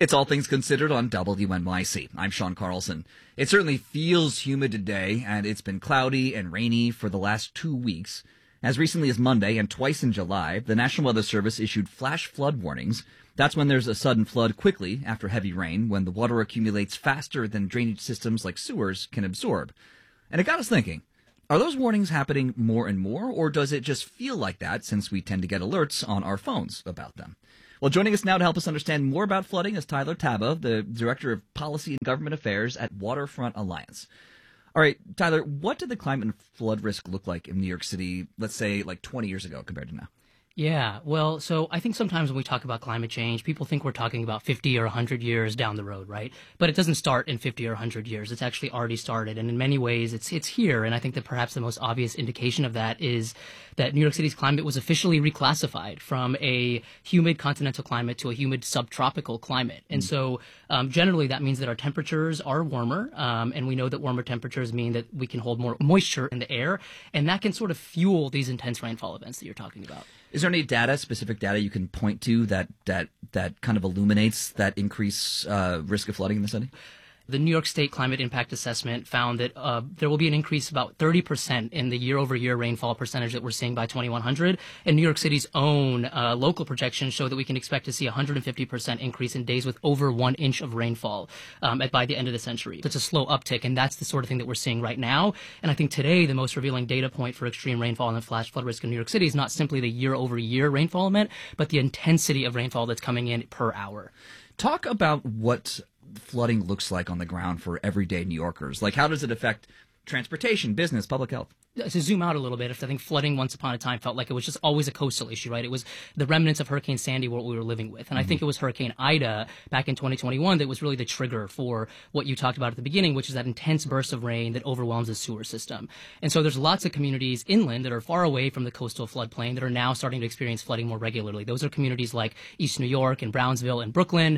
It's All Things Considered on WNYC. I'm Sean Carlson. It certainly feels humid today, and it's been cloudy and rainy for the last 2 weeks. As recently as Monday and twice in July, the National Weather Service issued flash flood warnings. That's when there's a sudden flood quickly after heavy rain, when the water accumulates faster than drainage systems like sewers can absorb. And it got us thinking, are those warnings happening more and more, or does it just feel like that since we tend to get alerts on our phones about them? Well, joining us now to help us understand more about flooding is Tyler Taba, the Director of Policy and Government Affairs at Waterfront Alliance. All right, Tyler, what did the climate and flood risk look like in New York City, let's say like 20 years ago compared to now? Yeah, well, so I think sometimes when we talk about climate change, people think we're talking about 50 or 100 years down the road, right? But it doesn't start in 50 or 100 years. It's actually already started. And in many ways, it's here. And I think that perhaps the most obvious indication of that is that New York City's climate was officially reclassified from a humid continental climate to a humid subtropical climate. And so generally that means that our temperatures are warmer. And we know that warmer temperatures mean that we can hold more moisture in the air. And that can sort of fuel these intense rainfall events that you're talking about. Is there any specific data you can point to that kind of illuminates that increased risk of flooding in the city? The New York State Climate Impact Assessment found that there will be an increase of about 30% in the year-over-year rainfall percentage that we're seeing by 2100. And New York City's own local projections show that we can expect to see a 150% increase in days with over 1 inch of rainfall by the end of the century. It's a slow uptick, and that's the sort of thing that we're seeing right now. And I think today the most revealing data point for extreme rainfall and the flash flood risk in New York City is not simply the year-over-year rainfall event, but the intensity of rainfall that's coming in per hour. Talk about what flooding looks like on the ground for everyday New Yorkers. Like, how does it affect transportation, business, public health? To zoom out a little bit, I think flooding once upon a time felt like it was just always a coastal issue, right? It was the remnants of Hurricane Sandy what we were living with. And I think it was Hurricane Ida back in 2021 that was really the trigger for what you talked about at the beginning, which is that intense burst of rain that overwhelms the sewer system. And so there's lots of communities inland that are far away from the coastal floodplain that are now starting to experience flooding more regularly. Those are communities like East New York and Brownsville and Brooklyn,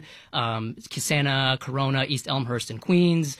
Kisana, Corona, East Elmhurst and Queens,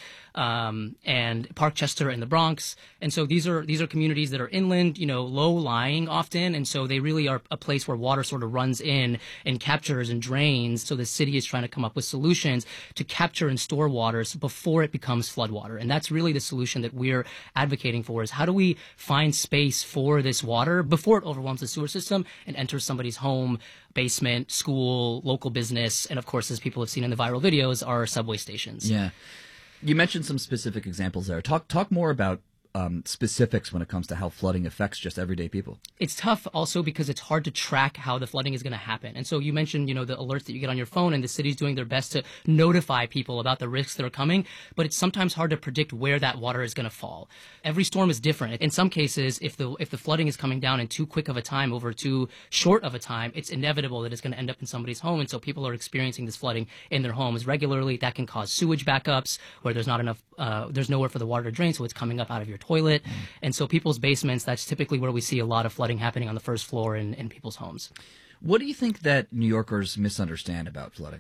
and Parkchester in the Bronx. And so these are communities that are inland, low lying often. And so they really are a place where water sort of runs in and captures and drains. So the city is trying to come up with solutions to capture and store waters before it becomes floodwater. And that's really the solution that we're advocating for, is how do we find space for this water before it overwhelms the sewer system and enters somebody's home, basement, school, local business, and of course, as people have seen in the viral videos, our subway stations. Yeah. You mentioned some specific examples there. Talk more about specifics when it comes to how flooding affects just everyday people. It's tough also because it's hard to track how the flooding is going to happen. And so you mentioned, the alerts that you get on your phone, and the city's doing their best to notify people about the risks that are coming, but it's sometimes hard to predict where that water is going to fall. Every storm is different. In some cases, if the flooding is coming down in too quick of a time over too short of a time, it's inevitable that it's going to end up in somebody's home. And so people are experiencing this flooding in their homes regularly. That can cause sewage backups where there's not enough, there's nowhere for the water to drain, so it's coming up out of your toilet. And so people's basements, that's typically where we see a lot of flooding happening on the first floor in people's homes. What do you think that New Yorkers misunderstand about flooding?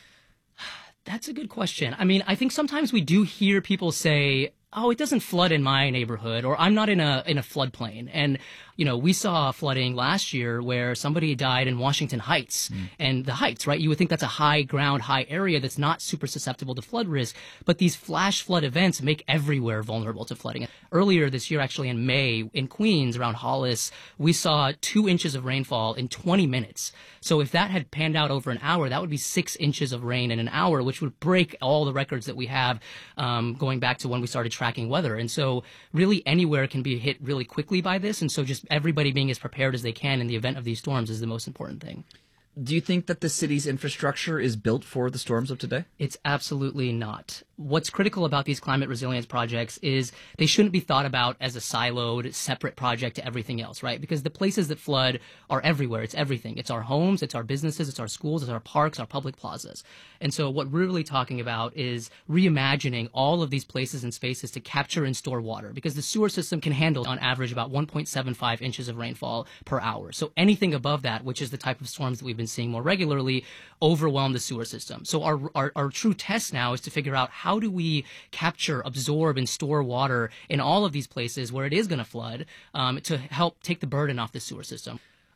That's a good question. I mean, I think sometimes we do hear people say, oh, it doesn't flood in my neighborhood, or I'm not in a floodplain. And, we saw flooding last year where somebody died in Washington Heights. And the Heights, right? You would think that's a high ground, high area that's not super susceptible to flood risk. But these flash flood events make everywhere vulnerable to flooding. Earlier this year, actually in May, in Queens, around Hollis, we saw 2 inches of rainfall in 20 minutes. So if that had panned out over an hour, that would be 6 inches of rain in an hour, which would break all the records that we have going back to when we started tracking weather. And so really anywhere can be hit really quickly by this. And so just everybody being as prepared as they can in the event of these storms is the most important thing. Do you think that the city's infrastructure is built for the storms of today? It's absolutely not. What's critical about these climate resilience projects is they shouldn't be thought about as a siloed, separate project to everything else, right? Because the places that flood are everywhere. It's everything. It's our homes, it's our businesses, it's our schools, it's our parks, our public plazas. And so what we're really talking about is reimagining all of these places and spaces to capture and store water, because the sewer system can handle on average about 1.75 inches of rainfall per hour. So anything above that, which is the type of storms that we've been seeing more regularly, overwhelm the sewer system. So our true test now is to figure out how do we capture, absorb, and store water in all of these places where it is going to flood to help take the burden off the sewer system.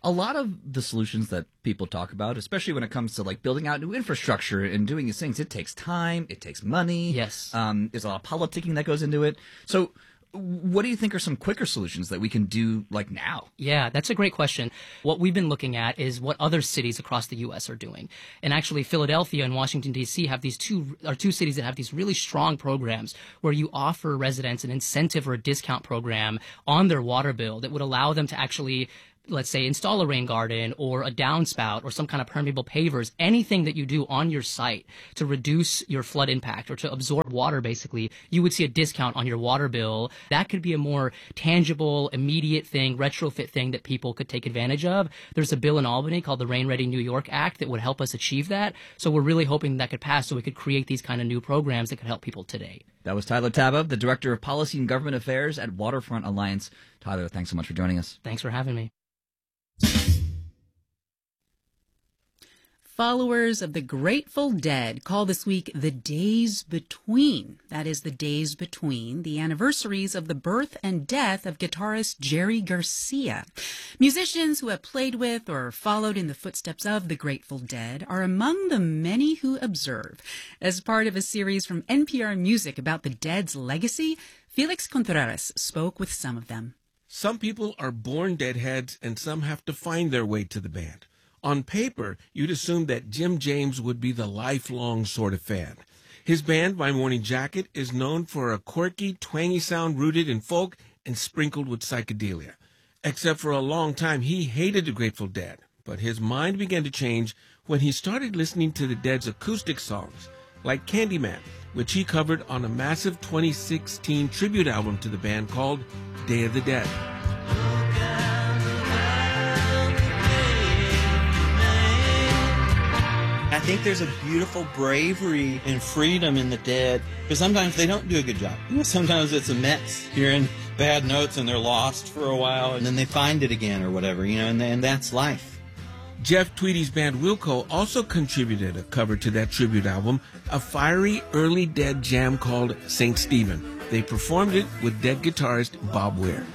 A lot of the solutions that people talk about, especially when it comes to like building out new infrastructure and doing these things, it takes time, it takes money. Yes. There's a lot of politicking that goes into it. So what do you think are some quicker solutions that we can do like now? Yeah, that's a great question. What we've been looking at is what other cities across the U.S. are doing. And actually, Philadelphia and Washington, D.C. have these two cities that have these really strong programs where you offer residents an incentive or a discount program on their water bill that would allow them to actually, let's say, install a rain garden or a downspout or some kind of permeable pavers, anything that you do on your site to reduce your flood impact or to absorb water, basically, you would see a discount on your water bill. That could be a more tangible, immediate thing, retrofit thing that people could take advantage of. There's a bill in Albany called the Rain Ready New York Act that would help us achieve that. So we're really hoping that could pass so we could create these kind of new programs that could help people today. That was Tyler Taba, the Director of Policy and Government Affairs at Waterfront Alliance. Tyler, thanks so much for joining us. Thanks for having me. Followers of the Grateful Dead call this week the Days Between. That is, the days between the anniversaries of the birth and death of guitarist Jerry Garcia. Musicians who have played with or followed in the footsteps of the Grateful Dead are among the many who observe. As part of a series from NPR Music about the Dead's legacy, Felix Contreras spoke with some of them. Some people are born Deadheads and some have to find their way to the band. On paper, you'd assume that Jim James would be the lifelong sort of fan. His band, My Morning Jacket, is known for a quirky, twangy sound rooted in folk and sprinkled with psychedelia. Except for a long time, he hated the Grateful Dead. But his mind began to change when he started listening to the Dead's acoustic songs, like Candyman, which he covered on a massive 2016 tribute album to the band called Day of the Dead. I think there's a beautiful bravery and freedom in the Dead, because sometimes they don't do a good job. Sometimes it's a mess, hearing bad notes and they're lost for a while, and then they find it again or whatever, and that's life. Jeff Tweedy's band Wilco also contributed a cover to that tribute album, a fiery early Dead jam called St. Stephen. They performed it with Dead guitarist Bob Weir.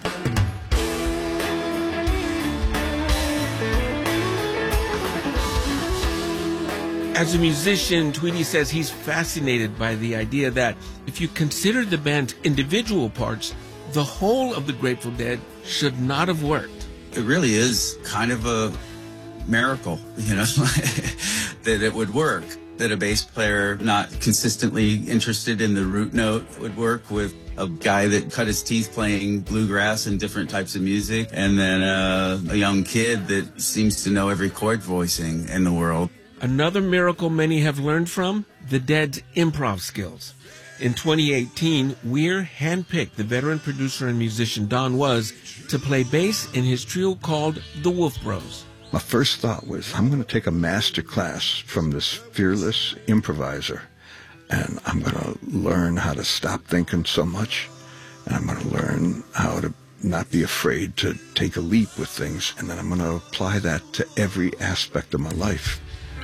As a musician, Tweedy says he's fascinated by the idea that if you consider the band's individual parts, the whole of the Grateful Dead should not have worked. It really is kind of a miracle, that it would work, that a bass player not consistently interested in the root note would work with a guy that cut his teeth playing bluegrass and different types of music, and then a young kid that seems to know every chord voicing in the world. Another miracle many have learned from, the Dead's improv skills. In 2018, Weir handpicked the veteran producer and musician Don Was to play bass in his trio called the Wolf Bros. My first thought was, I'm going to take a master class from this fearless improviser, and I'm going to learn how to stop thinking so much, and I'm going to learn how to not be afraid to take a leap with things, and then I'm going to apply that to every aspect of my life.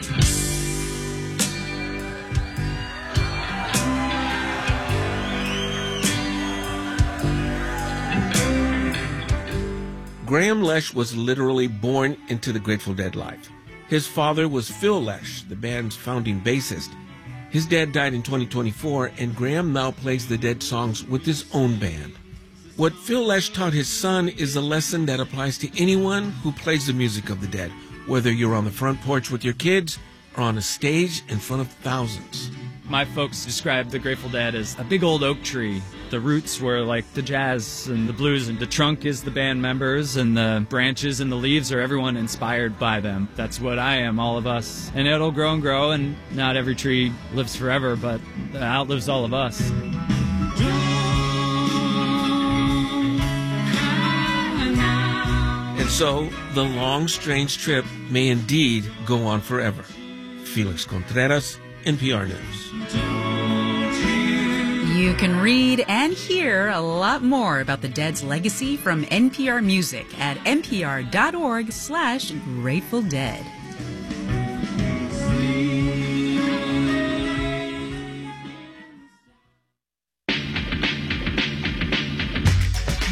Graham Lesh was literally born into the Grateful Dead life. His father was Phil Lesh, the band's founding bassist. His dad died in 2024, and Graham now plays the Dead songs with his own band. What Phil Lesh taught his son is a lesson that applies to anyone who plays the music of the Dead, whether you're on the front porch with your kids or on a stage in front of thousands. My folks described the Grateful Dead as a big old oak tree. The roots were like the jazz and the blues, and the trunk is the band members, and the branches and the leaves are everyone inspired by them. That's what I am, all of us. And it'll grow and grow, and not every tree lives forever, but it outlives all of us. And so, the long, strange trip may indeed go on forever. Felix Contreras, NPR News. You can read and hear a lot more about the Dead's legacy from NPR Music at npr.org/Grateful Dead.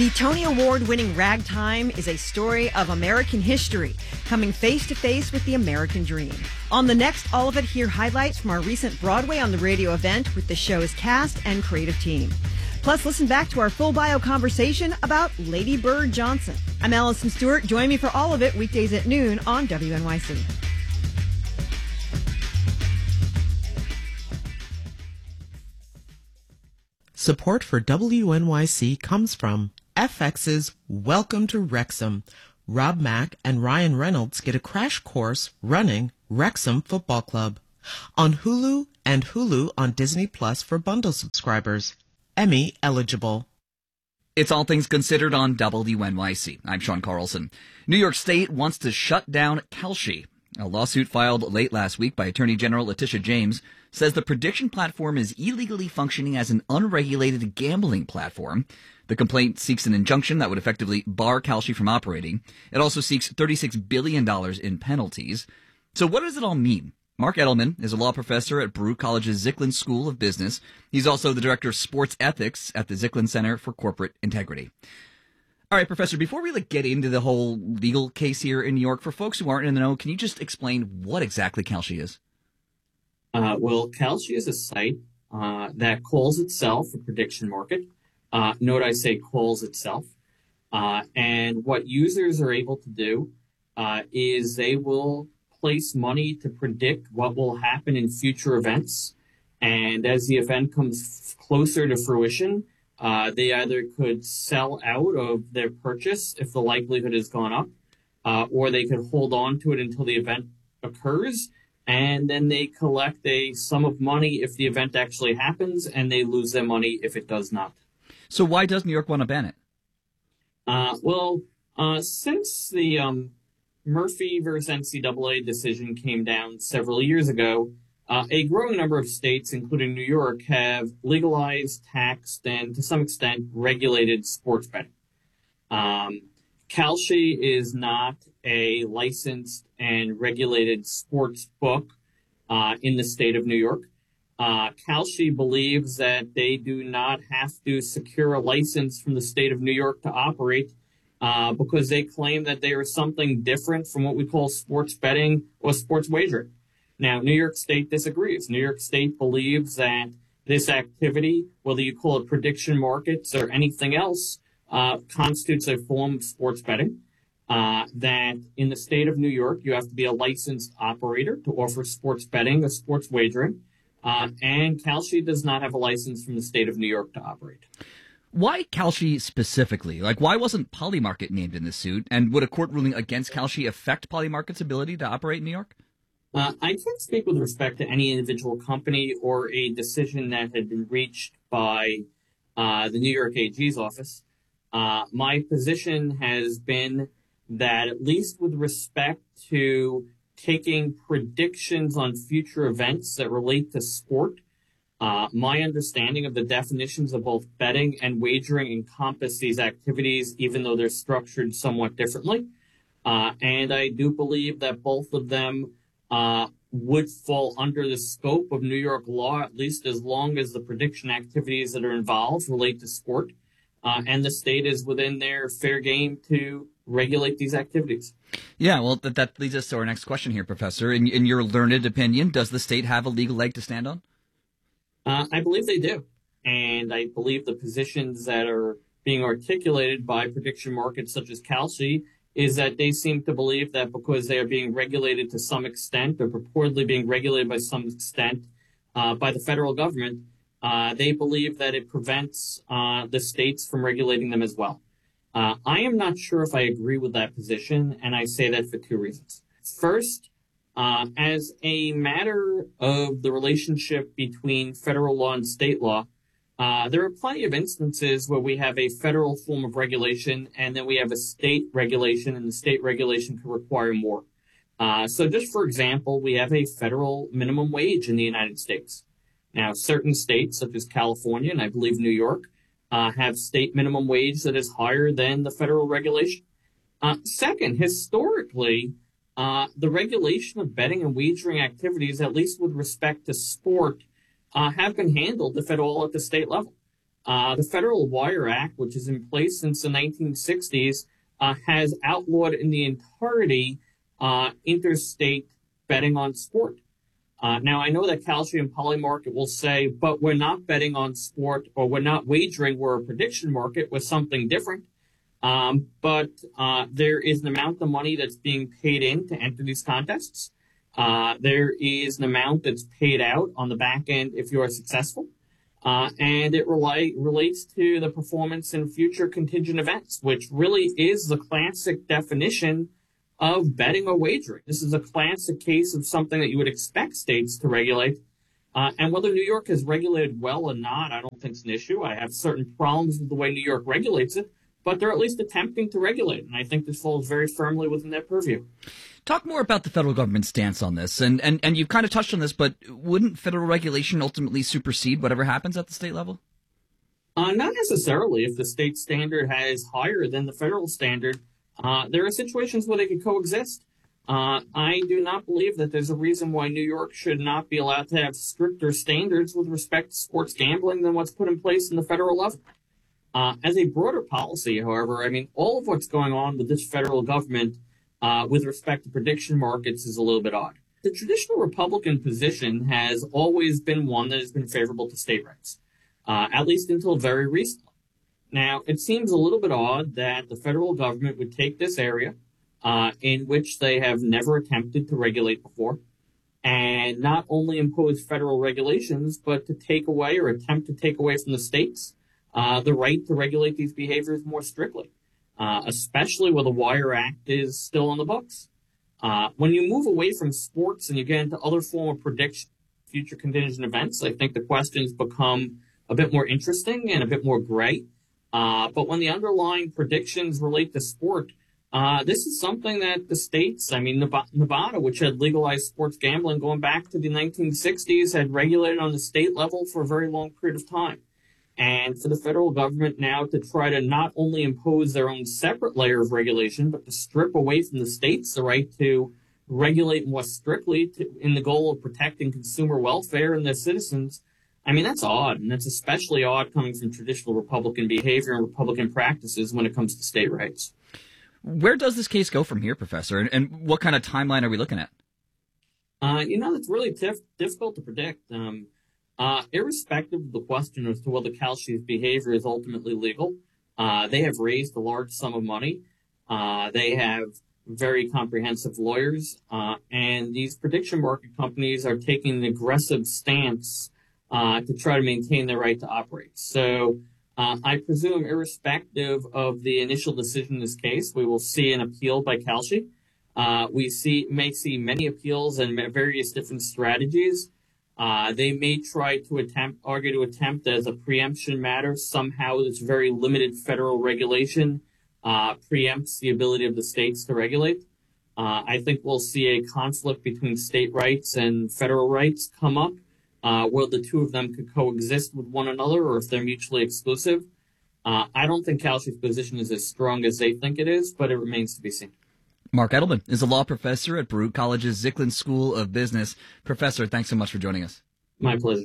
The Tony Award-winning Ragtime is a story of American history, coming face-to-face with the American dream. On the next All of It Here highlights from our recent Broadway on the Radio event with the show's cast and creative team. Plus, listen back to our full bio conversation about Lady Bird Johnson. I'm Allison Stewart. Join me for All of It weekdays at noon on WNYC. Support for WNYC comes from FX's Welcome to Wrexham. Rob Mack and Ryan Reynolds get a crash course running Wrexham Football Club. On Hulu and Hulu on Disney Plus for bundle subscribers. Emmy eligible. It's All Things Considered on WNYC. I'm Sean Carlson. New York State wants to shut down Kalshi. A lawsuit filed late last week by Attorney General Letitia James says the prediction platform is illegally functioning as an unregulated gambling platform. The complaint seeks an injunction that would effectively bar Kalshi from operating. It also seeks $36 billion in penalties. So what does it all mean? Mark Edelman is a law professor at Baruch College's Zicklin School of Business. He's also the director of sports ethics at the Zicklin Center for Corporate Integrity. All right, Professor, before we get into the whole legal case here in New York, for folks who aren't in the know, can you just explain what exactly Kalshi is? Well, Kalshi is a site that calls itself a prediction market. Note I say calls itself. And what users are able to do is they will place money to predict what will happen in future events. And as the event comes closer to fruition, they either could sell out of their purchase if the likelihood has gone up, or they could hold on to it until the event occurs, and then they collect a sum of money if the event actually happens, and they lose their money if it does not. So why does New York want to ban it? Since the Murphy versus NCAA decision came down several years ago, a growing number of states, including New York, have legalized, taxed, and to some extent regulated sports betting. Kalshi is not a licensed and regulated sports book in the state of New York. Kalshi believes that they do not have to secure a license from the state of New York to operate because they claim that they are something different from what we call sports betting or sports wagering. Now, New York State disagrees. New York State believes that this activity, whether you call it prediction markets or anything else, constitutes a form of sports betting. That in the state of New York, you have to be a licensed operator to offer sports betting or sports wagering. And Kalshi does not have a license from the state of New York to operate. Why Kalshi specifically? Why wasn't Polymarket named in this suit? And would a court ruling against Kalshi affect Polymarket's ability to operate in New York? I can't speak with respect to any individual company or a decision that had been reached by the New York AG's office. My position has been that at least with respect to taking predictions on future events that relate to sport, my understanding of the definitions of both betting and wagering encompass these activities, even though they're structured somewhat differently. And I do believe that both of them would fall under the scope of New York law, at least as long as the prediction activities that are involved relate to sport. And the state is within their fair game to regulate these activities. Yeah, well, that leads us to our next question here, Professor. In your learned opinion, does the state have a legal leg to stand on? I believe they do. And I believe the positions that are being articulated by prediction markets such as Kalshi is that they seem to believe that because they are being regulated to some extent, or purportedly being regulated by some extent by the federal government, they believe that it prevents the states from regulating them as well. I am not sure if I agree with that position, and I say that for two reasons. First, as a matter of the relationship between federal law and state law, there are plenty of instances where we have a federal form of regulation and then we have a state regulation, and the state regulation can require more. So just for example, we have a federal minimum wage in the United States. Now, certain states, such as California and I believe New York, have state minimum wage that is higher than the federal regulation. Second, historically, the regulation of betting and wagering activities, at least with respect to sport, have been handled, if at all, at the state level. The Federal Wire Act, which is in place since the 1960s, has outlawed in the entirety interstate betting on sport. Now, I know that Kalshi and Polymarket will say, but we're not betting on sport, or we're not wagering, we're a prediction market with something different. But there is an amount of money that's being paid in to enter these contests. There is an amount that's paid out on the back end if you are successful. And it relates to the performance in future contingent events, which really is the classic definition of betting or wagering. This is a classic case of something that you would expect states to regulate. And whether New York has regulated well or not, I don't think it's an issue. I have certain problems with the way New York regulates it, but they're at least attempting to regulate it. And I think this falls very firmly within their purview. Talk more about the federal government's stance on this. And you've kind of touched on this, but wouldn't federal regulation ultimately supersede whatever happens at the state level? Not necessarily. If the state standard is higher than the federal standard, there are situations where they could coexist. I do not believe that there's a reason why New York should not be allowed to have stricter standards with respect to sports gambling than what's put in place in the federal level. As a broader policy, however, I mean, all of what's going on with this federal government with respect to prediction markets is a little bit odd. The traditional Republican position has always been one that has been favorable to state rights, at least until very recently. Now, it seems a little bit odd that the federal government would take this area in which they have never attempted to regulate before, and not only impose federal regulations, but to take away or attempt to take away from the states the right to regulate these behaviors more strictly, especially where the Wire Act is still on the books. When you move away from sports and you get into other form of prediction, future contingent events, I think the questions become a bit more interesting and a bit more gray. But when the underlying predictions relate to sport, this is something that the states, I mean, Nevada, which had legalized sports gambling going back to the 1960s, had regulated on the state level for a very long period of time. And for the federal government now to try to not only impose their own separate layer of regulation, but to strip away from the states the right to regulate more strictly in the goal of protecting consumer welfare and their citizens, I mean, that's odd. And that's especially odd coming from traditional Republican behavior and Republican practices when it comes to state rights. Where does this case go from here, Professor? And what kind of timeline are we looking at? It's really difficult to predict. Irrespective of the question as to whether Kalshi's behavior is ultimately legal, they have raised a large sum of money. They have very comprehensive lawyers, and these prediction market companies are taking an aggressive stance to try to maintain their right to operate. So I presume, irrespective of the initial decision in this case, we will see an appeal by Kalshi. We may see many appeals and various different strategies. They may try to argue to attempt as a preemption matter. Somehow this very limited federal regulation preempts the ability of the states to regulate. I think we'll see a conflict between state rights and federal rights come up, where the two of them could coexist with one another or if they're mutually exclusive. I don't think Kalshi's position is as strong as they think it is, but it remains to be seen. Mark Edelman is a law professor at Baruch College's Zicklin School of Business. Professor, thanks so much for joining us. My pleasure.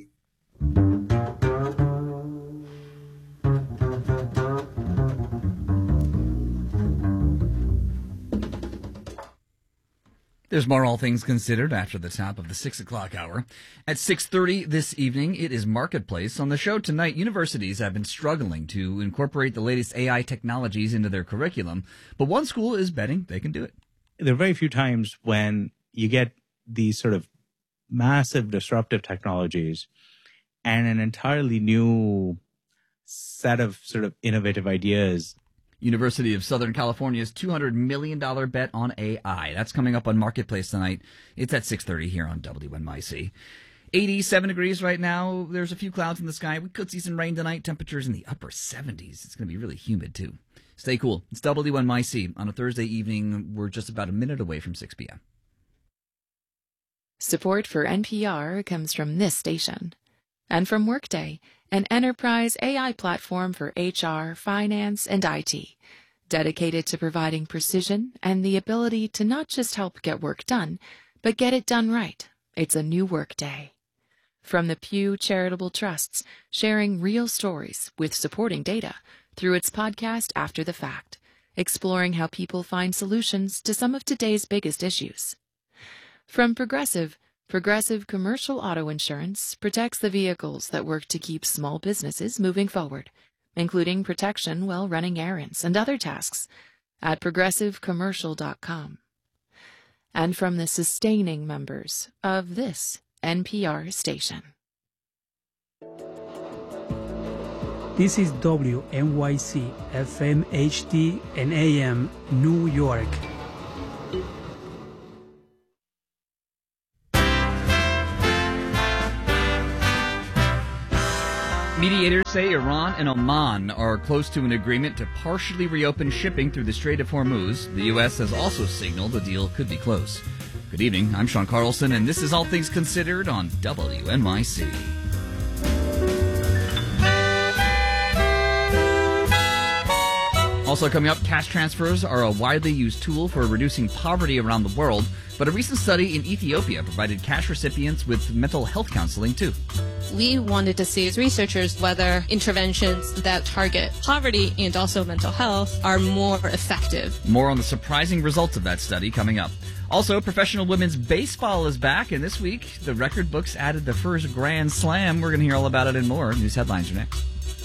There's more All Things Considered after the top of the 6 o'clock hour. At 6:30 this evening, it is Marketplace. On the show tonight, universities have been struggling to incorporate the latest AI technologies into their curriculum, but one school is betting they can do it. There are very few times when you get these sort of massive disruptive technologies and an entirely new set of sort of innovative ideas. University of Southern California's $200 million bet on AI. That's coming up on Marketplace tonight. It's at 6:30 here on WNYC. 87 degrees right now. There's a few clouds in the sky. We could see some rain tonight. Temperatures in the upper 70s. It's going to be really humid, too. Stay cool. It's WNYC. On a Thursday evening, we're just about a minute away from 6 p.m. Support for NPR comes from this station. And from Workday, an enterprise AI platform for HR, finance, and IT, dedicated to providing precision and the ability to not just help get work done, but get it done right. It's a new Workday. from the Pew Charitable Trusts, sharing real stories with supporting data through its podcast After the Fact, exploring how people find solutions to some of today's biggest issues. From Progressive, Progressive Commercial Auto Insurance protects the vehicles that work to keep small businesses moving forward, including protection while running errands and other tasks at progressivecommercial.com. And from the sustaining members of this NPR station. This is WNYC FM HD and AM New York. Mediators say Iran and Oman are close to an agreement to partially reopen shipping through the Strait of Hormuz. The U.S. has also signaled the deal could be close. Good evening, I'm Sean Carlson, and this is All Things Considered on WNYC. Also coming up, cash transfers are a widely used tool for reducing poverty around the world, but a recent study in Ethiopia provided cash recipients with mental health counseling too. We wanted to see as researchers whether interventions that target poverty and also mental health are more effective. More on the surprising results of that study coming up. Also, professional women's baseball is back, and this week the record books added the first Grand Slam. We're going to hear all about it and more. News headlines are next.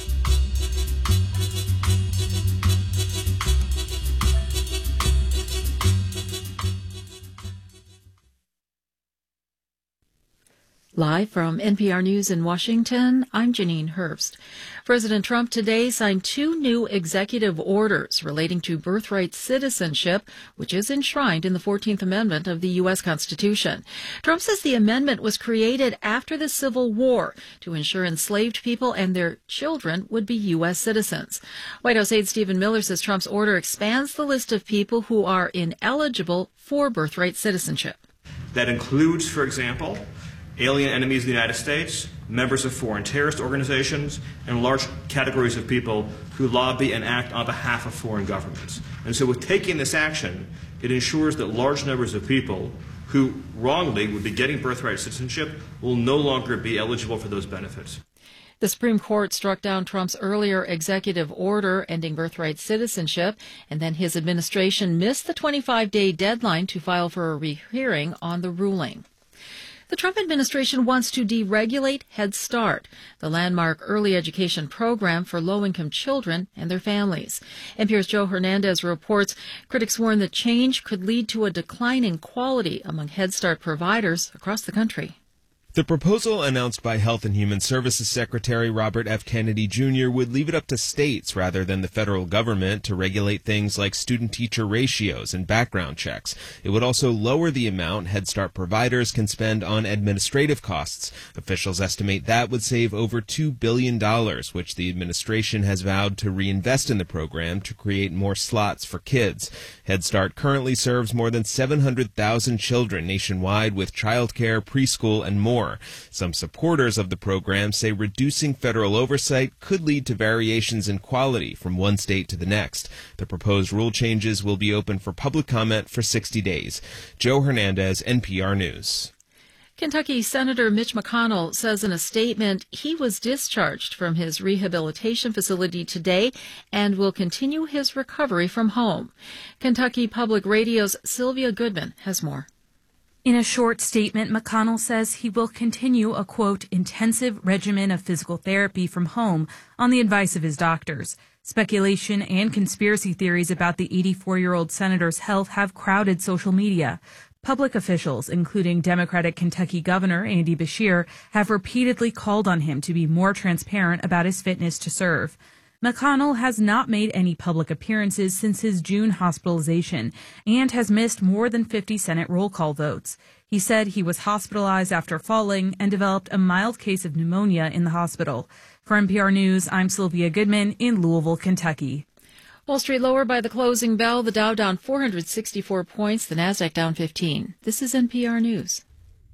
Live from NPR News in Washington, I'm Janine Herbst. President Trump today signed 2 new executive orders relating to birthright citizenship, which is enshrined in the 14th Amendment of the U.S. Constitution. Trump says the amendment was created after the Civil War to ensure enslaved people and their children would be U.S. citizens. White House aide Stephen Miller says Trump's order expands the list of people who are ineligible for birthright citizenship. That includes, for example, alien enemies of the United States, members of foreign terrorist organizations, and large categories of people who lobby and act on behalf of foreign governments. And so with taking this action, it ensures that large numbers of people who wrongly would be getting birthright citizenship will no longer be eligible for those benefits. The Supreme Court struck down Trump's earlier executive order ending birthright citizenship, and then his administration missed the 25-day deadline to file for a rehearing on the ruling. The Trump administration wants to deregulate Head Start, the landmark early education program for low-income children and their families. NPR's Joe Hernandez reports critics warn the change could lead to a decline in quality among Head Start providers across the country. The proposal announced by Health and Human Services Secretary Robert F. Kennedy Jr. would leave it up to states rather than the federal government to regulate things like student-teacher ratios and background checks. It would also lower the amount Head Start providers can spend on administrative costs. Officials estimate that would save over $2 billion, which the administration has vowed to reinvest in the program to create more slots for kids. Head Start currently serves more than 700,000 children nationwide with childcare, preschool, and more. Some supporters of the program say reducing federal oversight could lead to variations in quality from one state to the next. The proposed rule changes will be open for public comment for 60 days. Joe Hernandez, NPR News. Kentucky Senator Mitch McConnell says in a statement he was discharged from his rehabilitation facility today and will continue his recovery from home. Kentucky Public Radio's Sylvia Goodman has more. In a short statement, McConnell says he will continue a, quote, intensive regimen of physical therapy from home on the advice of his doctors. Speculation and conspiracy theories about the 84-year-old senator's health have crowded social media. Public officials, including Democratic Kentucky Governor Andy Beshear, have repeatedly called on him to be more transparent about his fitness to serve. McConnell has not made any public appearances since his June hospitalization and has missed more than 50 Senate roll call votes. He said he was hospitalized after falling and developed a mild case of pneumonia in the hospital. For NPR News, I'm Sylvia Goodman in Louisville, Kentucky. Wall Street lower by the closing bell, the Dow down 464 points, the Nasdaq down 15. This is NPR News.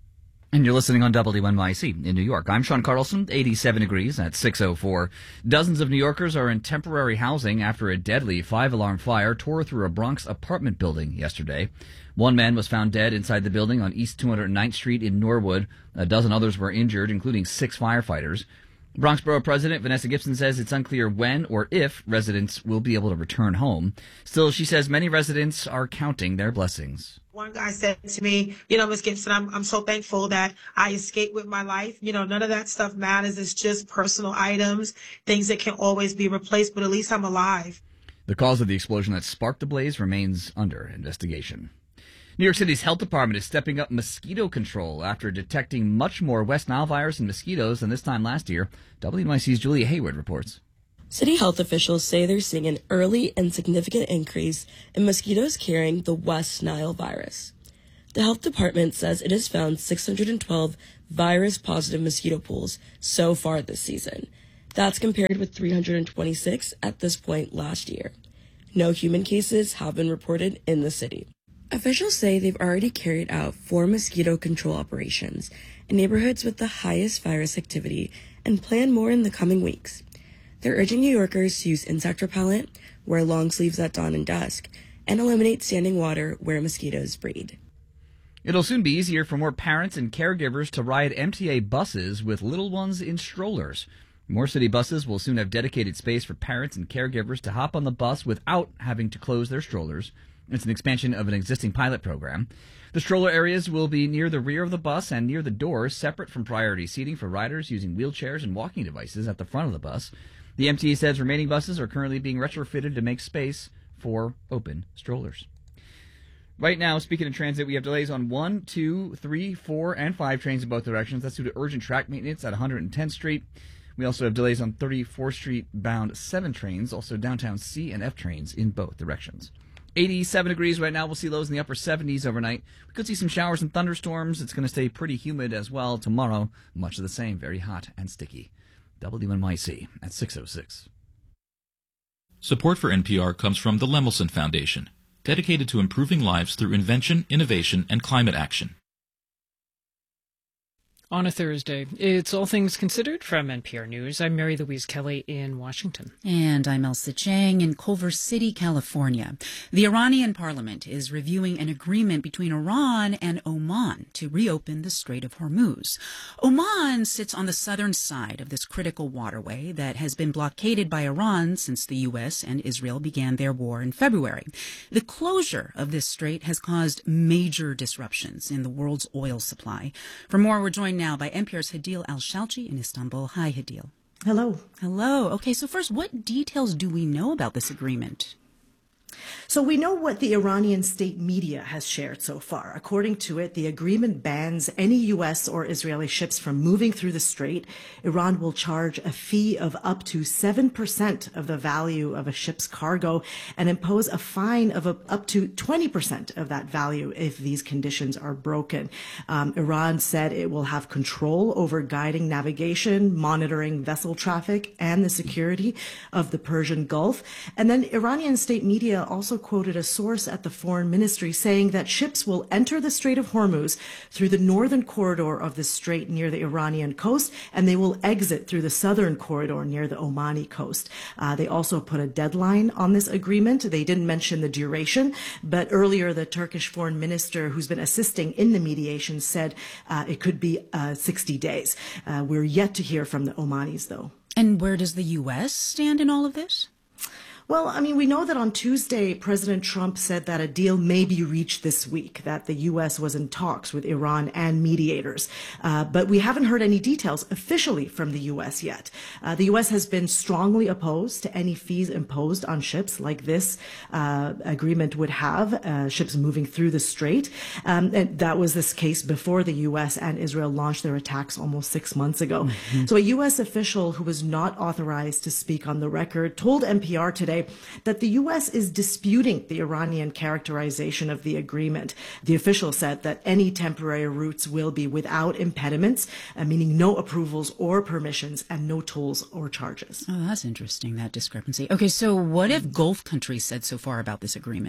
And you're listening on WNYC in New York. I'm Sean Carlson, 87 degrees at 6:04. Dozens of New Yorkers are in temporary housing after a deadly 5-alarm fire tore through a Bronx apartment building yesterday. One man was found dead inside the building on East 209th Street in Norwood. A dozen others were injured, including 6 firefighters. Bronx Borough President Vanessa Gibson says it's unclear when or if residents will be able to return home. Still, she says many residents are counting their blessings. One guy said to me, Ms. Gibson, I'm so thankful that I escaped with my life. None of that stuff matters. It's just personal items, things that can always be replaced, but at least I'm alive. The cause of the explosion that sparked the blaze remains under investigation. New York City's health department is stepping up mosquito control after detecting much more West Nile virus in mosquitoes than this time last year. WNYC's Julia Hayward reports. City health officials say they're seeing an early and significant increase in mosquitoes carrying the West Nile virus. The health department says it has found 612 virus-positive mosquito pools so far this season. That's compared with 326 at this point last year. No human cases have been reported in the city. Officials say they've already carried out 4 mosquito control operations in neighborhoods with the highest virus activity and plan more in the coming weeks. They're urging New Yorkers to use insect repellent, wear long sleeves at dawn and dusk, and eliminate standing water where mosquitoes breed. It'll soon be easier for more parents and caregivers to ride MTA buses with little ones in strollers. More city buses will soon have dedicated space for parents and caregivers to hop on the bus without having to close their strollers. It's an expansion of an existing pilot program. The stroller areas will be near the rear of the bus and near the doors, separate from priority seating for riders using wheelchairs and walking devices at the front of the bus. The MTA says remaining buses are currently being retrofitted to make space for open strollers. Right now, speaking of transit, we have delays on 1, 2, 3, 4, and 5 trains in both directions. That's due to urgent track maintenance at 110th Street. We also have delays on 34th Street bound 7 trains, also downtown C and F trains in both directions. 87 degrees right now. We'll see lows in the upper 70s overnight. We could see some showers and thunderstorms. It's going to stay pretty humid as well tomorrow. Much of the same, very hot and sticky. WNYC at 6:06. Support for NPR comes from the Lemelson Foundation, dedicated to improving lives through invention, innovation, and climate action. On a Thursday, it's All Things Considered from NPR News. I'm Mary Louise Kelly in Washington. And I'm Elsa Chang in Culver City, California. The Iranian parliament is reviewing an agreement between Iran and Oman to reopen the Strait of Hormuz. Oman sits on the southern side of this critical waterway that has been blockaded by Iran since the U.S. and Israel began their war in February. The closure of this strait has caused major disruptions in the world's oil supply. For more, we're joined now by NPR's Hadil Al-Shalchi in Istanbul. Hi, Hadil. Hello. Hello. Okay, so first, what details do we know about this agreement? So we know what the Iranian state media has shared so far. According to it, the agreement bans any U.S. or Israeli ships from moving through the strait. Iran will charge a fee of up to 7% of the value of a ship's cargo and impose a fine of up to 20% of that value if these conditions are broken. Iran said it will have control over guiding navigation, monitoring vessel traffic, and the security of the Persian Gulf. And then Iranian state media also quoted a source at the foreign ministry saying that ships will enter the Strait of Hormuz through the northern corridor of the strait near the Iranian coast, and they will exit through the southern corridor near the Omani coast. They also put a deadline on this agreement. They didn't mention the duration, but earlier the Turkish foreign minister, who's been assisting in the mediation, said it could be 60 days. We're yet to hear from the Omanis, though. And where does the U.S. stand in all of this? Well, I mean, we know that on Tuesday, President Trump said that a deal may be reached this week, that the U.S. was in talks with Iran and mediators. But we haven't heard any details officially from the U.S. yet. The U.S. has been strongly opposed to any fees imposed on ships like this agreement would have, ships moving through the strait. And that was this case before the U.S. and Israel launched their attacks almost 6 months ago. Mm-hmm. So a U.S. official who was not authorized to speak on the record told NPR today that the U.S. is disputing the Iranian characterization of the agreement. The official said that any temporary routes will be without impediments, meaning no approvals or permissions and no tolls or charges. Oh, that's interesting, that discrepancy. Okay, so what have Gulf countries said so far about this agreement?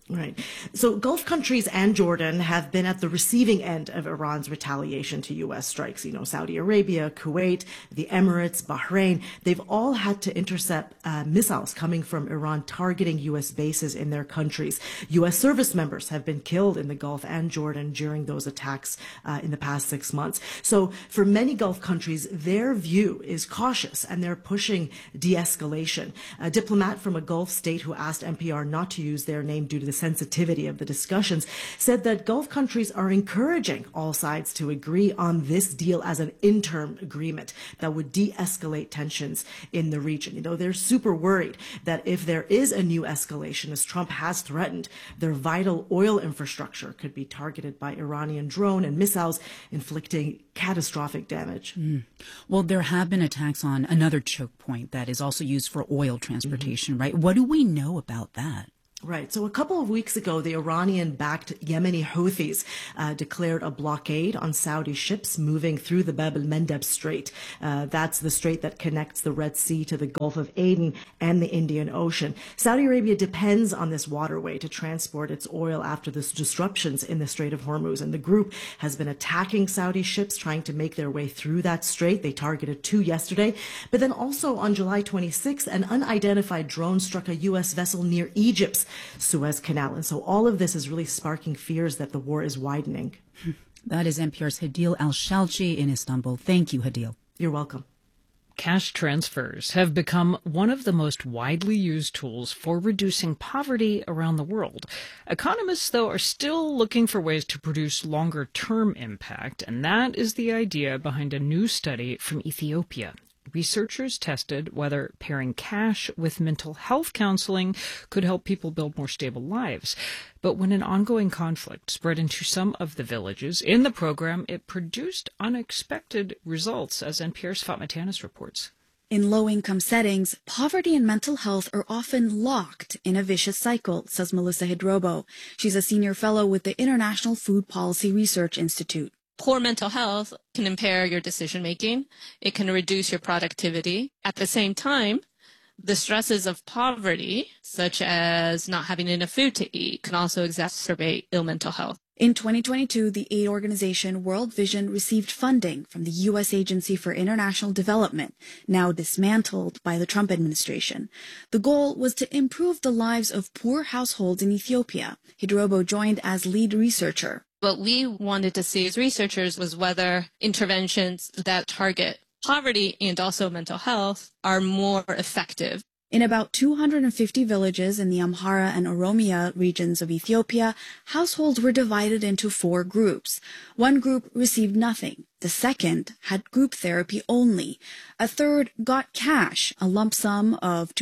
Right. So Gulf countries and Jordan have been at the receiving end of Iran's retaliation to U.S. strikes. You know, Saudi Arabia, Kuwait, the Emirates, Bahrain, they've all had to intercept missiles coming from Iran targeting U.S. bases in their countries. U.S. service members have been killed in the Gulf and Jordan during those attacks in the past 6 months. So for many Gulf countries, their view is cautious and they're pushing de-escalation. A diplomat from a Gulf state who asked NPR not to use their name due to the sensitivity of the discussions said that Gulf countries are encouraging all sides to agree on this deal as an interim agreement that would de-escalate tensions in the region. You know, they're super worried that if there is a new escalation, as Trump has threatened, their vital oil infrastructure could be targeted by Iranian drone and missiles, inflicting catastrophic damage. Well, there have been attacks on another choke point that is also used for oil transportation, right? What do we know about that? Right. So a couple of weeks ago, the Iranian-backed Yemeni Houthis declared a blockade on Saudi ships moving through the Bab el-Mandeb Strait. That's the strait that connects the Red Sea to the Gulf of Aden and the Indian Ocean. Saudi Arabia depends on this waterway to transport its oil after the disruptions in the Strait of Hormuz. And the group has been attacking Saudi ships trying to make their way through that strait. They targeted 2 yesterday. But then also on July 26th, an unidentified drone struck a U.S. vessel near Egypt's Suez Canal. And so all of this is really sparking fears that the war is widening. That is NPR's Hadil Al-Shalchi in Istanbul. Thank you, Hadil. You're welcome. Cash transfers have become one of the most widely used tools for reducing poverty around the world. Economists, though, are still looking for ways to produce longer-term impact, and that is the idea behind a new study from Ethiopia. Researchers tested whether pairing cash with mental health counseling could help people build more stable lives. But when an ongoing conflict spread into some of the villages in the program, it produced unexpected results, as NPR's Fatma Tanis reports. In low-income settings, poverty and mental health are often locked in a vicious cycle, says Melissa Hidrobo. She's a senior fellow with the International Food Policy Research Institute. Poor mental health can impair your decision making. It can reduce your productivity. At the same time, the stresses of poverty, such as not having enough food to eat, can also exacerbate ill mental health. In 2022, the aid organization World Vision received funding from the U.S. Agency for International Development, now dismantled by the Trump administration. The goal was to improve the lives of poor households in Ethiopia. Hidrobo joined as lead researcher. What we wanted to see as researchers was whether interventions that target poverty and also mental health are more effective. In about 250 villages in the Amhara and Oromia regions of Ethiopia, households were divided into 4 groups. One group received nothing. The second had group therapy only. A third got cash, a lump sum of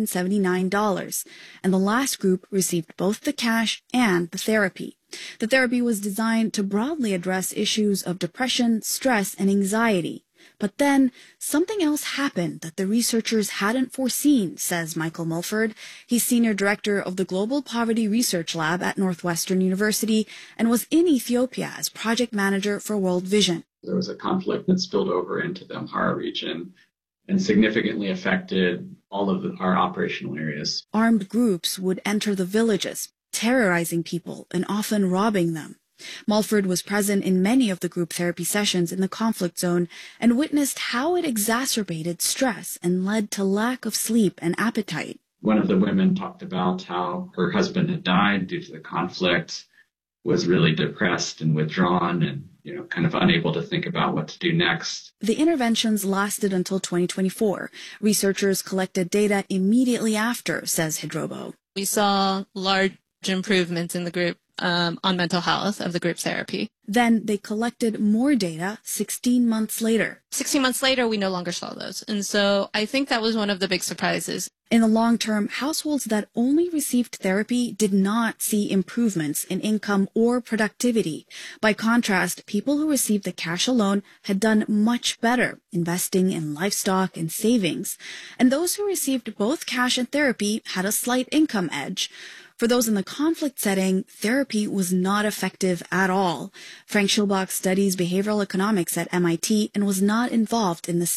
$279. And the last group received both the cash and the therapy. The therapy was designed to broadly address issues of depression, stress, and anxiety. But then something else happened that the researchers hadn't foreseen, says Michael Mulford. He's senior director of the Global Poverty Research Lab at Northwestern University and was in Ethiopia as project manager for World Vision. There was a conflict that spilled over into the Amhara region and significantly affected all of our operational areas. Armed groups would enter the villages, terrorizing people and often robbing them. Mulford was present in many of the group therapy sessions in the conflict zone and witnessed how it exacerbated stress and led to lack of sleep and appetite. One of the women talked about how her husband had died due to the conflict, was really depressed and withdrawn and, kind of unable to think about what to do next. The interventions lasted until 2024. Researchers collected data immediately after, says Hidrobo. We saw large improvements in the group on mental health of the group therapy. Then they collected more data 16 months later. 16 months later, we no longer saw those. And so I think that was one of the big surprises. In the long term, households that only received therapy did not see improvements in income or productivity. By contrast, people who received the cash alone had done much better, investing in livestock and savings. And those who received both cash and therapy had a slight income edge. For those in the conflict setting, therapy was not effective at all. Frank Schilbach studies behavioral economics at MIT and was not involved in the study.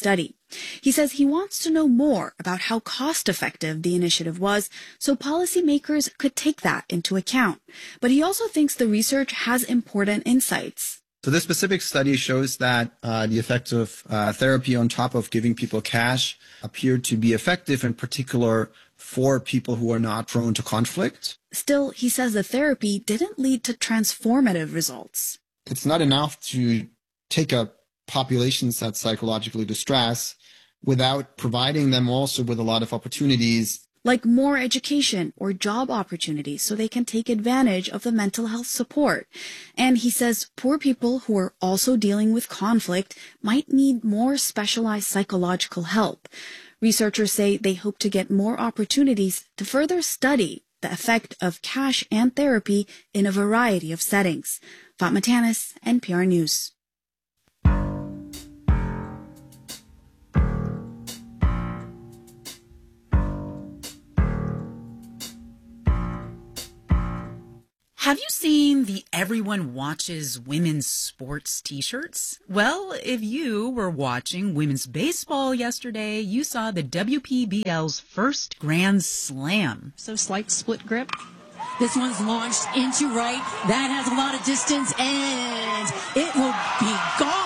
He says he wants to know more about how cost-effective the initiative was so policymakers could take that into account. But he also thinks the research has important insights. So this specific study shows that the effects of therapy on top of giving people cash appeared to be effective, in particular for people who are not prone to conflict. Still, he says the therapy didn't lead to transformative results. It's not enough to take a population that's psychologically distressed without providing them also with a lot of opportunities, like more education or job opportunities so they can take advantage of the mental health support. And he says poor people who are also dealing with conflict might need more specialized psychological help. Researchers say they hope to get more opportunities to further study the effect of cash and therapy in a variety of settings. Fatma Tanis, NPR News. Have you seen the Everyone Watches Women's Sports t-shirts? Well, if you were watching women's baseball yesterday, you saw the WPBL's first Grand Slam. So slight split grip. This one's launched into right. That has a lot of distance, and it will be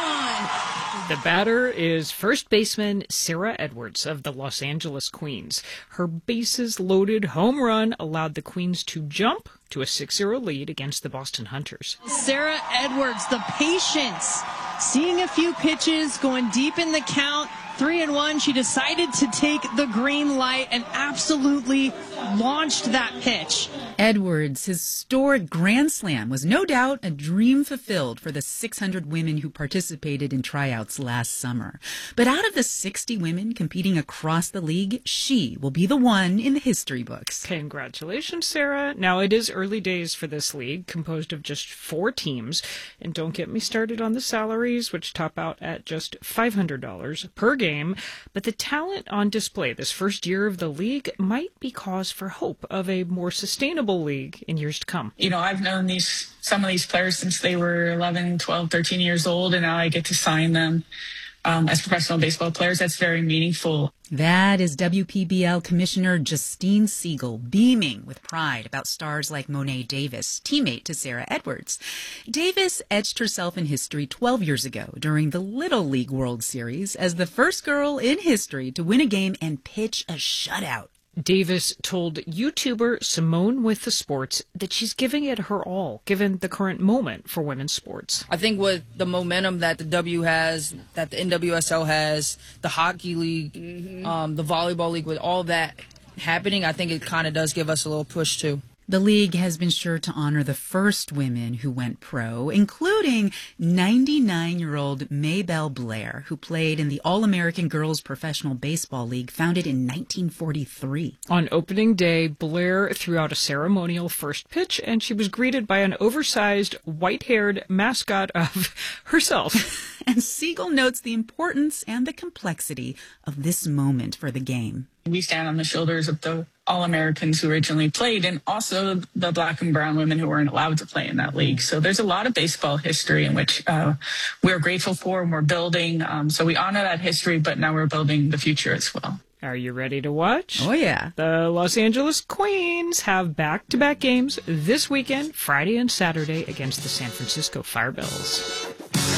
gone. The batter is first baseman Sarah Edwards of the Los Angeles Queens. Her bases-loaded home run allowed the Queens to jump to a 6-0 lead against the Boston Hunters. Sarah Edwards, the patience, seeing a few pitches, going deep in the count, 3-1. She decided to take the green light and absolutely launched that pitch. Edwards' historic Grand Slam was no doubt a dream fulfilled for the 600 women who participated in tryouts last summer. But out of the 60 women competing across the league, she will be the one in the history books. Congratulations, Sarah. Now, it is early days for this league, composed of just 4 teams. And don't get me started on the salaries, which top out at just $500 per game. But the talent on display this first year of the league might be cause for hope of a more sustainable league in years to come. You know, I've known some of these players since they were 11, 12, 13 years old, and now I get to sign them as professional baseball players. That's very meaningful. That is WPBL Commissioner Justine Siegel beaming with pride about stars like Mo'ne Davis, teammate to Sarah Edwards. Davis etched herself in history 12 years ago during the Little League World Series as the first girl in history to win a game and pitch a shutout. Davis told YouTuber Simone with the Sports that she's giving it her all, given the current moment for women's sports. I think with the momentum that the W has, that the NWSL has, the hockey league, the volleyball league, with all that happening, I think it kind of does give us a little push too. The league has been sure to honor the first women who went pro, including 99-year-old Maybelle Blair, who played in the All-American Girls Professional Baseball League, founded in 1943. On opening day, Blair threw out a ceremonial first pitch, and she was greeted by an oversized, white-haired mascot of herself. And Siegel notes the importance and the complexity of this moment for the game. We stand on the shoulders of the All-Americans who originally played, and also the Black and brown women who weren't allowed to play in that league. So there's a lot of baseball history in which we're grateful for and we're building. So we honor that history, but now we're building the future as well. Are you ready to watch? Oh, yeah. The Los Angeles Queens have back-to-back games this weekend, Friday and Saturday, against the San Francisco Firebells.